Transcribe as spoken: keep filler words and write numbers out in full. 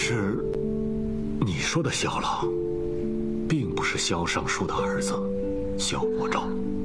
是，你说的萧老，并不是萧尚书的儿子萧伯昭。